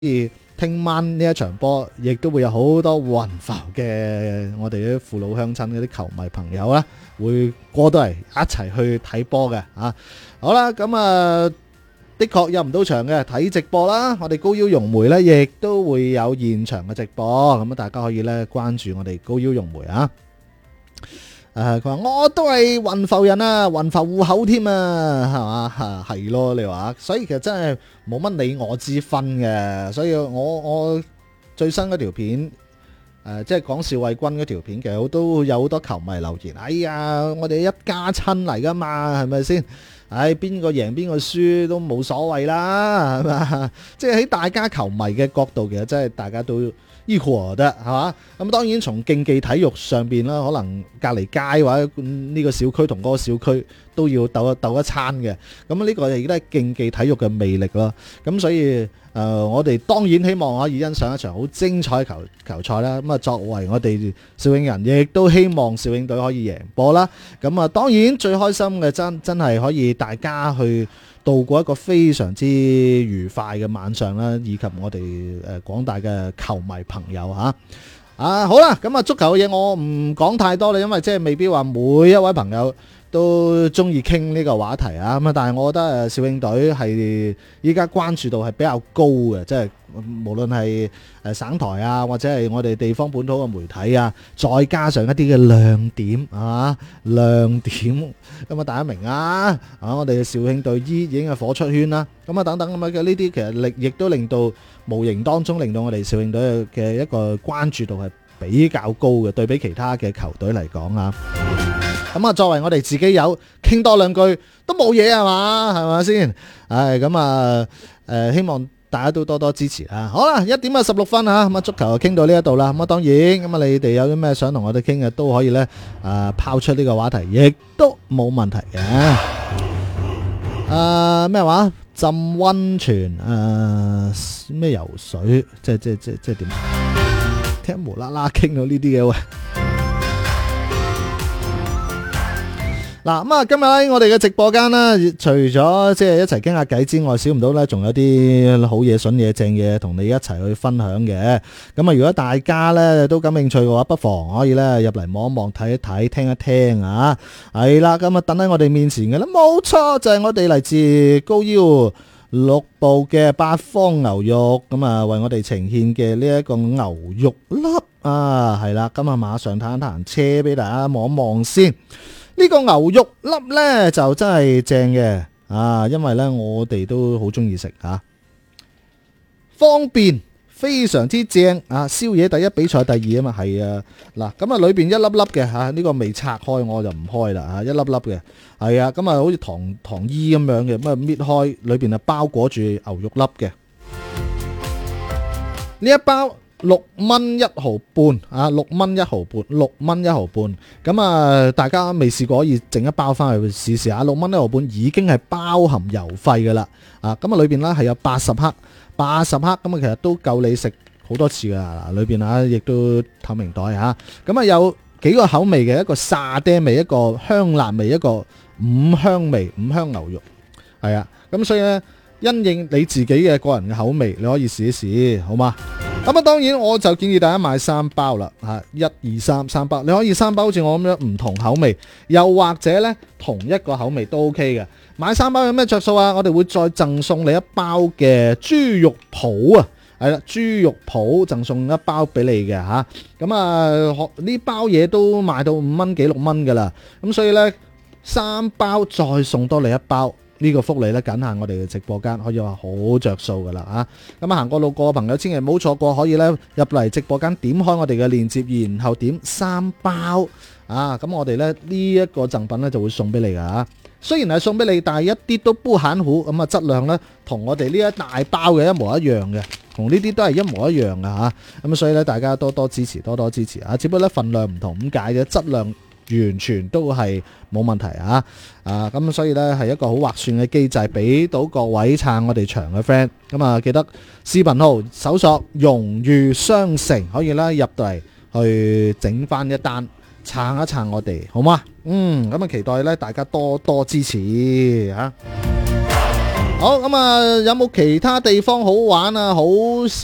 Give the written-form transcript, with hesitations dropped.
聽晚呢一場波，亦都會有好多雲浮嘅我哋啲父老鄉親嗰啲球迷朋友啦，會過到嚟一齊去睇波嘅啊！好啦，咁的確入唔到場嘅睇直播啦，我哋高腰融媒呢亦都會有現場嘅直播，咁大家可以呢關注我哋高腰融媒啊！佢話我都係雲浮人啊，雲浮戶口添啊，係嘛？係咯，你話，所以其實真係冇乜你我之分嘅，所以我最新嗰條片，即係講邵衛軍嗰條片，其實都有好多球迷留言，哎呀，我哋一家親嚟噶嘛，係咪先？唉，邊個贏邊個輸都冇所謂啦，係嘛？即係喺大家球迷嘅角度，其實真係大家都equal得係嘛？咁當然從競技體育上邊啦，可能隔離街或者呢個小區同嗰個小區都要鬥一餐嘅。咁呢個亦都係競技體育嘅魅力咯。咁所以我哋當然希望可以欣賞一場好精彩嘅球賽啦。咁作為我哋肇慶人，亦都希望肇慶隊可以贏波啦。咁當然最開心嘅真係可以大家去度過一個非常之愉快嘅晚上啦，以及我哋廣大嘅球迷朋友嚇。好啦，咁足球嘅嘢我唔講太多啦，因為即係未必話每一位朋友都中意傾呢個話題啊。咁但係我覺得肇慶隊係依家關注度係比較高嘅，即係無論係省台啊，或者係我哋地方本土嘅媒體啊，再加上一啲嘅亮點啊，咁大家明啊，我哋嘅肇慶隊已經係火出圈啦，咁等等咁嘅呢啲，其實亦都令到無形當中令到我哋肇慶隊嘅一個關注度係比較高嘅，對比其他嘅球隊嚟講啊。咁作為我哋自己有傾多兩句都冇嘢係嘛，係咪先？希望大家都多多支持啊！好啦，1:16啊，咁足球就傾到呢一度啦。咁當然，咁你哋有啲咩想同我哋傾嘅都可以咧，拋出呢個話題，亦都冇問題嘅。咩話？浸溫泉咩游水？即係點？聽無啦啦傾到呢啲嘅喂。嗱咁今日咧我哋嘅直播間啦，除咗即係一齊傾下偈之外，少唔到咧，仲有啲好嘢、筍嘢、正嘢同你一齊去分享嘅。咁如果大家咧都感興趣嘅話，不妨可以咧入嚟望一望、睇一睇、聽一聽啊。係啦，咁等喺我哋面前嘅咧，冇錯就係我哋嚟自高腰六部嘅八方牛肉，咁為我哋呈現嘅呢一個牛肉粒啊，係啦，今日馬上彈一彈車俾大家望一望先。呢個牛肉粒呢就真係正嘅因為呢我哋都好中意食方便非常之正宵夜第一比賽第二啊嘛，係嗱咁裏邊一粒粒嘅呢個未拆開我就唔開啦一粒粒嘅係咁好似糖衣咁樣嘅，咁搣開裏邊包裹住牛肉粒嘅呢一包。6蚊1毫半6蚊1毫半，6蚊1毫半。咁大家未試過可以整一包翻去試試下。6蚊1毫半已經係包含郵費噶啦。咁裏邊咧係有80克，80克咁其實都夠你食好多次噶。裏邊亦都透明袋咁有幾個口味嘅，一個沙爹味，一個香辣味，一個五香味，五香牛肉係咁所以咧，因應你自己嘅個人嘅口味，你可以試一試，好嗎？咁當然我就建議大家買3包啦，1、2、3，三包，你可以3包好似我咁樣唔同口味，又或者呢同一個口味都 OK 嘅。買3包有咩着數啊？我哋會再贈送你一包嘅豬肉脯係啦，豬肉脯贈送一包俾你嘅咁呢包嘢都賣到5蚊幾6蚊噶啦，咁所以呢3包再送多你一包。呢個福利呢，僅限我哋嘅直播間，可以話好着數噶啦咁行過路過嘅朋友千祈唔好錯過，可以呢入嚟直播間點開我哋嘅鏈接，然後點3包咁我哋呢一個贈品呢就會送俾你噶雖然係送俾你，但係一啲都不含糊，咁質量呢同我哋呢一大包嘅一模一樣嘅，同呢啲都係一模一樣嘅咁所以呢，大家多多支持，多多支持只不過呢份量唔同咁解嘅，質量完全都係冇問題咁所以呢係一個好劃算嘅機制，俾到各位撐我哋場嘅 friend。咁記得視頻號搜索榮譽商城，可以啦入到嚟去整翻一單，撐一撐我哋，好嗎？咁期待呢大家多多支持好咁啊，有冇其他地方好玩啊？好